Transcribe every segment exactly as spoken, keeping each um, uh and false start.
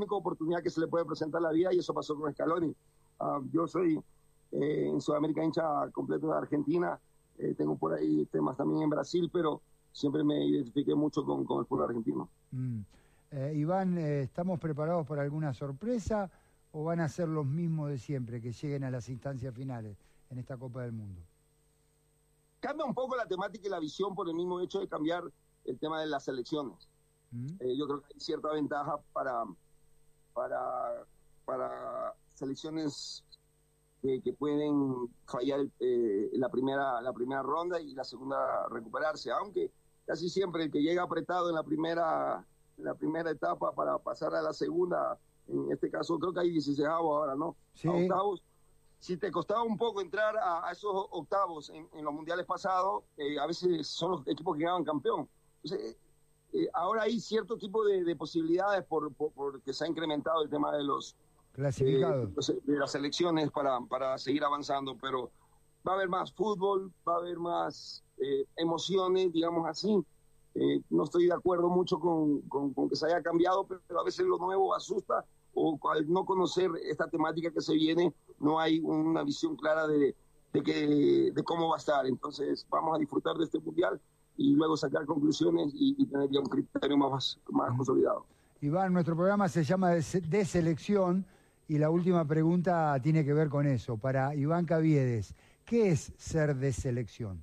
única oportunidad que se le puede presentar a la vida, y eso pasó con Scaloni. Uh, yo soy eh, en Sudamérica hincha completo de Argentina, eh, tengo por ahí temas también en Brasil, pero siempre me identifiqué mucho con, con el fútbol argentino. Mm. Eh, Iván, eh, ¿estamos preparados para alguna sorpresa o van a ser los mismos de siempre, que lleguen a las instancias finales en esta Copa del Mundo? Cambia un poco la temática y la visión por el mismo hecho de cambiar el tema de las selecciones. ¿Mm? Eh, yo creo que hay cierta ventaja para, para, para selecciones que, que pueden fallar eh, la, primera, la primera ronda y la segunda recuperarse, aunque casi siempre el que llega apretado en la primera, en la primera etapa para pasar a la segunda, en este caso creo que hay dieciséis ahora, ¿no? Sí. A octavos. Si te costaba un poco entrar a, a esos octavos en, en los mundiales pasados, eh, a veces son los equipos que quedaban campeón. Entonces, eh, ahora hay cierto tipo de, de posibilidades por, por, porque se ha incrementado el tema de los clasificados, eh, de las selecciones para, para seguir avanzando, pero va a haber más fútbol, va a haber más eh, emociones, digamos así. Eh, no estoy de acuerdo mucho con, con, con que se haya cambiado, pero, pero a veces lo nuevo asusta, o al no conocer esta temática que se viene, no hay una visión clara de, de, que, de cómo va a estar. Entonces vamos a disfrutar de este mundial y luego sacar conclusiones y, y tener ya un criterio más, más consolidado. Iván, nuestro programa se llama de, de Selección y la última pregunta tiene que ver con eso. Para Iván Caviedes, ¿qué es ser de selección?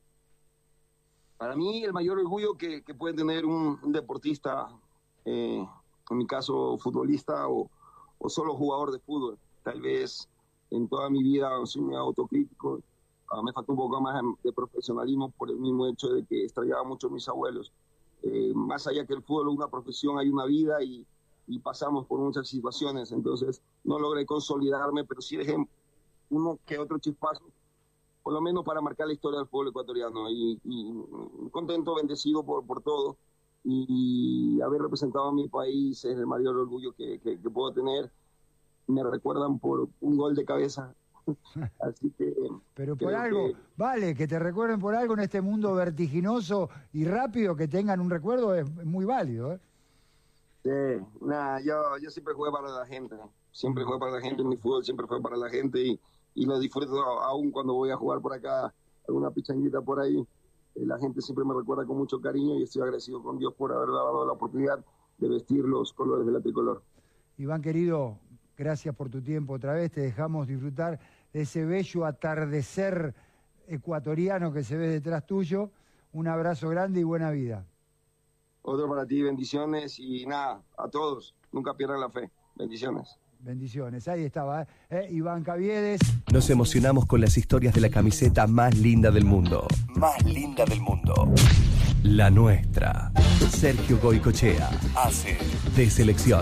Para mí el mayor orgullo que, que puede tener un, un deportista, eh, en mi caso futbolista o, o solo jugador de fútbol. Tal vez en toda mi vida soy muy autocrítico, uh, me faltó un poco más de profesionalismo por el mismo hecho de que extrañaba mucho a mis abuelos. Eh, más allá que el fútbol es una profesión, hay una vida y, y pasamos por muchas situaciones, entonces no logré consolidarme, pero sí dejé uno que otro chispazo, por lo menos para marcar la historia del fútbol ecuatoriano, y, y contento, bendecido por, por todo, y, y haber representado a mi país es el mayor orgullo que, que, que puedo tener. Me recuerdan por un gol de cabeza. Así que... Pero por algo, que... vale, que te recuerden por algo en este mundo vertiginoso y rápido, que tengan un recuerdo es muy válido, ¿eh? Sí, nada, yo, yo siempre jugué para la gente, siempre jugué para la gente, mi fútbol siempre fue para la gente, y, y lo disfruto aún cuando voy a jugar por acá, alguna pichanguita por ahí. Eh, la gente siempre me recuerda con mucho cariño y estoy agradecido con Dios por haber dado la oportunidad de vestir los colores de la tricolor. Iván, querido, gracias por tu tiempo otra vez, te dejamos disfrutar de ese bello atardecer ecuatoriano que se ve detrás tuyo. Un abrazo grande y buena vida. Otro para ti, bendiciones, y nada, a todos, nunca pierdan la fe. Bendiciones. Bendiciones, ahí estaba, ¿eh? ¿Eh? Iván Caviedes. Nos emocionamos con las historias de la camiseta más linda del mundo. Más linda del mundo. La nuestra. Sergio Goycochea hace de Selección.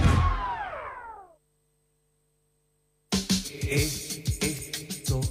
Esto,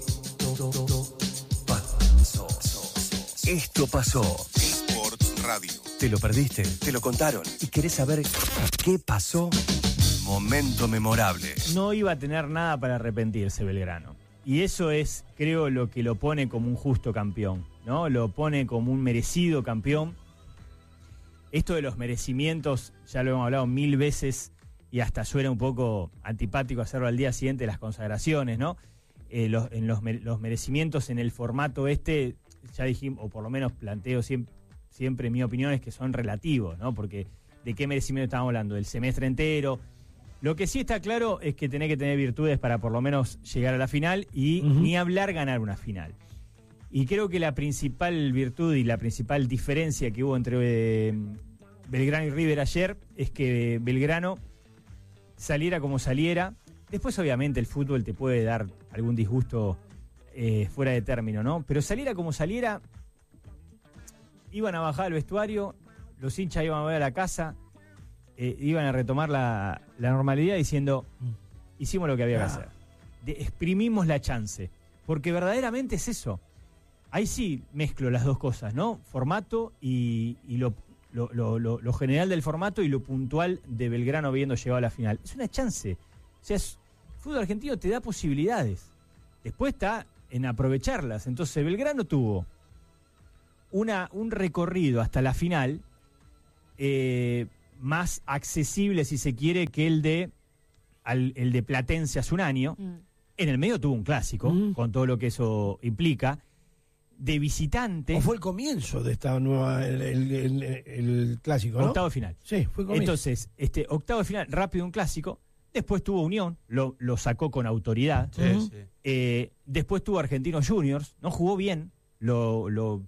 pasó. Esto pasó. Sports Radio. ¿Te lo perdiste? ¿Te lo contaron? ¿Y querés saber qué pasó? Momento memorable. No iba a tener nada para arrepentirse Belgrano. Y eso es, creo, lo que lo pone como un justo campeón, ¿no? Lo pone como un merecido campeón. Esto de los merecimientos, ya lo hemos hablado mil veces y hasta suena un poco antipático hacerlo al día siguiente de las consagraciones, ¿no? Eh, los, en los, los merecimientos en el formato este, ya dijimos, o por lo menos planteo siempre, siempre mi opinión es que son relativos, ¿no? Porque ¿de qué merecimiento estamos hablando? ¿Del semestre entero? Lo que sí está claro es que tenés que tener virtudes para por lo menos llegar a la final y uh-huh. ni hablar ganar una final. Y creo que la principal virtud y la principal diferencia que hubo entre eh, Belgrano y River ayer es que Belgrano saliera como saliera. Después obviamente el fútbol te puede dar algún disgusto eh, fuera de término, ¿no? Pero saliera como saliera, iban a bajar al vestuario, los hinchas iban a ver a la casa, eh, iban a retomar la, la normalidad diciendo, hicimos lo que había que hacer. De, exprimimos la chance. Porque verdaderamente es eso. Ahí sí mezclo las dos cosas, ¿no? Formato y, y lo, lo, lo, lo, lo general del formato y lo puntual de Belgrano habiendo llegado a la final. Es una chance. O sea, es, el fútbol argentino te da posibilidades. Después está en aprovecharlas. Entonces Belgrano tuvo una, un recorrido hasta la final eh, más accesible, si se quiere, que el de, al, el de Platense hace un año. Mm. En el medio tuvo un clásico, mm. con todo lo que eso implica. De visitante. O fue el comienzo de esta nueva, el, el, el, el clásico, ¿no? Octavo de final. Sí, fue comienzo. Entonces, este, octavo de final, rápido un clásico. Después tuvo Unión, lo, lo sacó con autoridad. Sí, uh-huh. sí. Eh, después tuvo Argentinos Juniors, no jugó bien, lo, lo,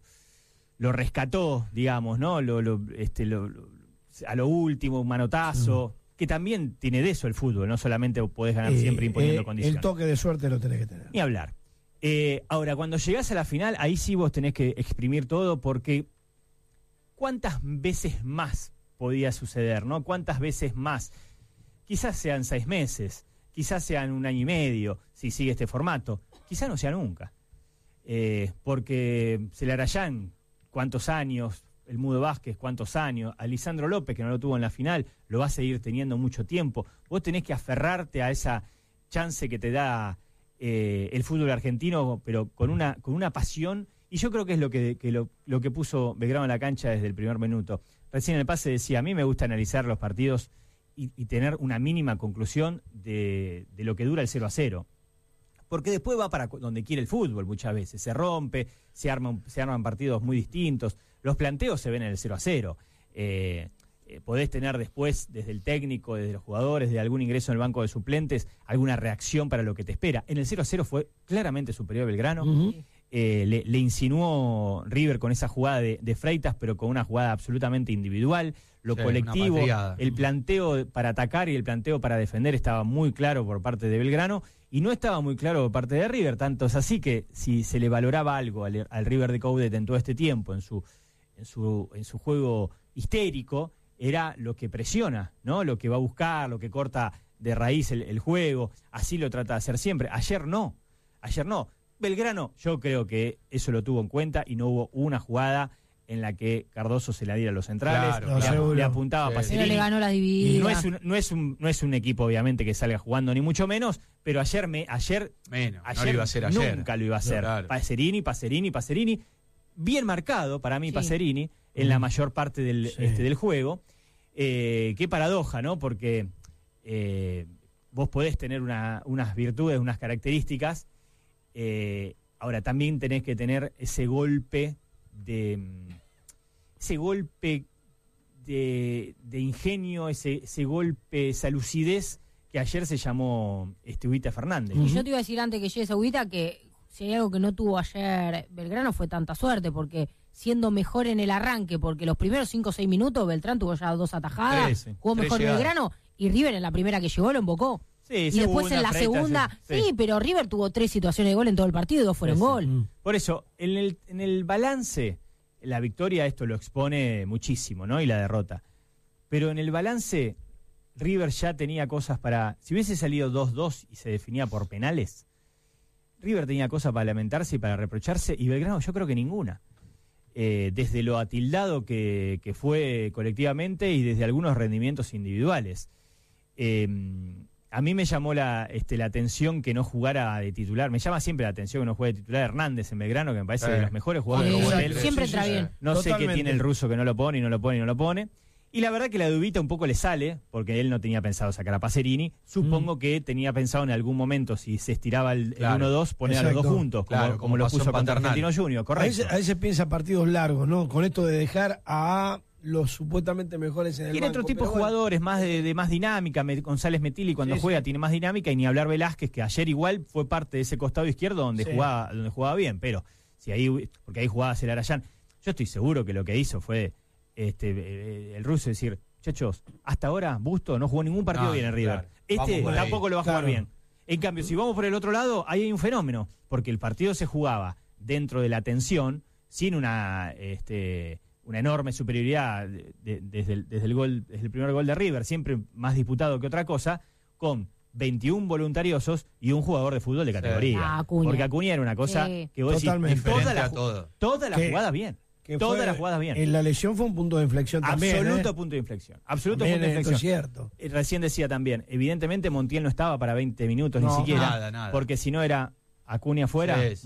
lo rescató, digamos, ¿no? Lo, lo, este, lo, lo, a lo último, un manotazo. Uh-huh. Que también tiene de eso el fútbol, no solamente podés ganar eh, siempre imponiendo eh, condiciones. El toque de suerte lo tenés que tener. Ni hablar. Eh, ahora, cuando llegás a la final, ahí sí vos tenés que exprimir todo, porque ¿cuántas veces más podía suceder, no? ¿Cuántas veces más? Quizás sean seis meses, quizás sean un año y medio, si sigue este formato, quizás no sea nunca. Eh, porque Celarayán, ¿cuántos años? El Mudo Vázquez, ¿cuántos años? A Lisandro López, que no lo tuvo en la final, lo va a seguir teniendo mucho tiempo. Vos tenés que aferrarte a esa chance que te da Eh, el fútbol argentino, pero con una con una pasión, y yo creo que es lo que, que lo, lo que puso Belgrano en la cancha desde el primer minuto. Recién en el pase decía, a mí me gusta analizar los partidos y, y tener una mínima conclusión de, de lo que dura el cero a cero, porque después va para donde quiere el fútbol muchas veces, se rompe, se arman, se arman partidos muy distintos, los planteos se ven en el cero a cero. Eh, Eh, podés tener después, desde el técnico, desde los jugadores, de algún ingreso en el banco de suplentes, alguna reacción para lo que te espera. En el cero a cero fue claramente superior Belgrano. Uh-huh. eh, le, le insinuó River con esa jugada de, de Freitas, pero con una jugada absolutamente individual. Lo sí, colectivo, el planteo para atacar y el planteo para defender estaba muy claro por parte de Belgrano, y no estaba muy claro por parte de River. Tanto es así que si se le valoraba algo al, al River de Coudet en todo este tiempo, en su, en su, en su juego histérico, era lo que presiona, ¿no? Lo que va a buscar, lo que corta de raíz el, el juego. Así lo trata de hacer siempre. Ayer no, ayer no. Belgrano, yo creo que eso lo tuvo en cuenta y no hubo una jugada en la que Cardoso se la diera a los centrales, claro, le, claro. le apuntaba sí. a Pacerini. Pero le ganó la dividida. No es, un, no, es un, no es un equipo, obviamente, que salga jugando, ni mucho menos, pero ayer, me, ayer, menos, ayer no lo iba a hacer ayer. Nunca lo iba a hacer. No, claro. Pacerini, Pacerini, Pacerini. Bien marcado para mí sí. Pacerini en mm. la mayor parte del, sí. este, del juego. Eh, qué paradoja, ¿no? Porque eh, vos podés tener una, unas virtudes, unas características, eh, ahora también tenés que tener ese golpe de ese golpe de, de ingenio, ese, ese golpe, esa lucidez que ayer se llamó este, Huguita Fernández. Y yo te iba a decir antes que llegue esa Huguita que si hay algo que no tuvo ayer Belgrano fue tanta suerte, porque siendo mejor en el arranque, porque los primeros cinco o seis minutos Beltrán tuvo ya dos atajadas, tres, sí. jugó mejor llegadas. Belgrano, y River en la primera que llegó lo embocó. Sí, y después en la Freitas, segunda, sí. sí, pero River tuvo tres situaciones de gol en todo el partido y dos fueron sí, gol. Sí. Por eso, en el, en el balance, la victoria esto lo expone muchísimo, ¿no? Y la derrota. Pero en el balance, River ya tenía cosas para... Si hubiese salido dos dos y se definía por penales, River tenía cosas para lamentarse y para reprocharse, y Belgrano yo creo que ninguna. Eh, desde lo atildado que, que fue colectivamente y desde algunos rendimientos individuales. Eh, a mí me llamó la, este, la atención que no jugara de titular, me llama siempre la atención que no juegue de titular Hernández en Belgrano, que me parece eh. de los mejores jugadores sí, de sí, siempre entra bien. No Totalmente. sé qué tiene el ruso que no lo pone y no lo pone y no lo pone. Y la verdad que la dubita un poco le sale, porque él no tenía pensado sacar a Pacerini. Supongo mm. que tenía pensado en algún momento, si se estiraba el, claro. el uno dos, poner Exacto. a los dos juntos, como, claro, como, como lo puso contra Argentinos Juniors, correcto. A veces, a veces piensa partidos largos, ¿no? Con esto de dejar a los supuestamente mejores en el Tiene banco, otro tipo de bueno. jugadores, más de, de más dinámica. González Metilli cuando sí, juega sí. tiene más dinámica, y ni hablar Velázquez, que ayer igual fue parte de ese costado izquierdo donde, sí. jugaba, donde jugaba bien, pero si ahí, porque ahí jugaba Celarayán. Yo estoy seguro que lo que hizo fue este el ruso decir... Muchachos, hasta ahora Busto no jugó ningún partido no, bien en River. Claro. Este tampoco lo va a jugar claro. bien. En cambio, si vamos por el otro lado, ahí hay un fenómeno, porque el partido se jugaba dentro de la tensión, sin una este, una enorme superioridad de, de, desde, el, desde el gol, desde el primer gol de River, siempre más disputado que otra cosa, con veintiún voluntariosos y un jugador de fútbol de categoría. Sí. Ah, Acuña. Porque Acuña era una cosa sí. que vos Totalmente decís, toda la, todo. toda la jugada bien. Todas las jugadas bien. En la lesión fue un punto de inflexión también. Absoluto ¿eh? punto de inflexión. Absoluto también punto de inflexión. Es cierto. Recién decía también, evidentemente Montiel no estaba para veinte minutos no, ni siquiera. Nada, nada. Porque si no era Acuña fuera, sí, sí. bueno,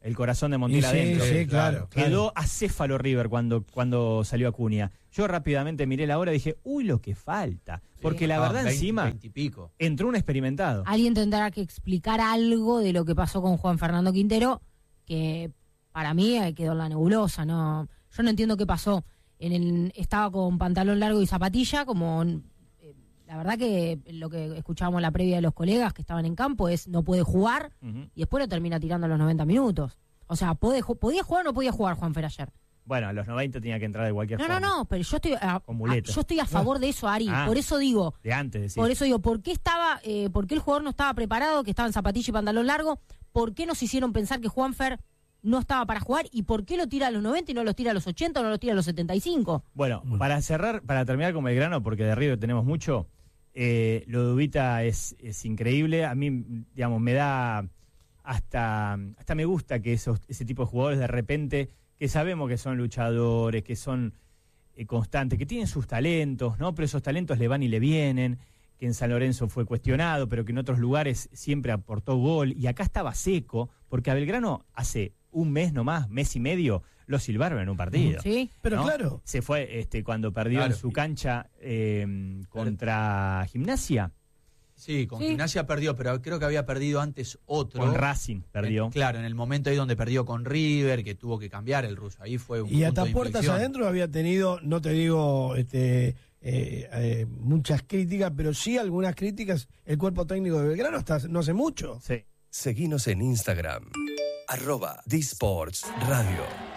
el corazón de Montiel sí, adentro. Sí, claro, Quedó claro. acéfalo River cuando, cuando salió Acuña. Yo rápidamente miré la hora y dije, uy, lo que falta. Porque la Ah, verdad veinte, encima veinte y pico. entró un experimentado. Alguien tendrá que explicar algo de lo que pasó con Juan Fernando Quintero, que para mí quedó en la nebulosa. No, yo no entiendo qué pasó. En el, estaba con pantalón largo y zapatilla, como eh, la verdad que lo que escuchábamos en la previa de los colegas que estaban en campo es no puede jugar Uh-huh. y después lo termina tirando a los noventa minutos. O sea, ¿puede, ¿podía jugar o no podía jugar Juanfer ayer? Bueno, a los noventa tenía que entrar de cualquier No, forma. no, no, pero yo estoy a, Con a- muleta. yo estoy a favor de eso, Ari. Ah. Por eso digo, De antes, decís. por eso digo, ¿por qué estaba, eh, por qué el jugador no estaba preparado, que estaba en zapatilla y pantalón largo? ¿Por qué nos hicieron pensar que Juanfer no estaba para jugar? ¿Y por qué lo tira a los noventa y no los tira a los ochenta o no los tira a los setenta y cinco? Bueno, para cerrar, para terminar con Belgrano, porque de River tenemos mucho, eh, lo de Ubita es, es increíble. A mí, digamos, me da hasta, hasta me gusta que esos, ese tipo de jugadores de repente, que sabemos que son luchadores, que son eh, constantes, que tienen sus talentos, ¿no? Pero esos talentos le van y le vienen, que en San Lorenzo fue cuestionado, pero que en otros lugares siempre aportó gol, y acá estaba seco, porque a Belgrano hace un mes nomás, mes y medio, lo silbaron en un partido. Sí. Pero ¿no? claro. Se fue este cuando perdió Claro. en su cancha eh, contra Gimnasia, Sí, con Sí. Gimnasia perdió, pero creo que había perdido antes otro. con Racing perdió. Eh, claro, en el momento ahí donde perdió con River, que tuvo que cambiar el ruso. Ahí fue un Y punto hasta de puertas inflexión. adentro había tenido, no te digo este, eh, eh, muchas críticas, pero sí algunas críticas el cuerpo técnico de Belgrano hasta no hace mucho. Sí. Seguinos en Instagram, arroba disports radio.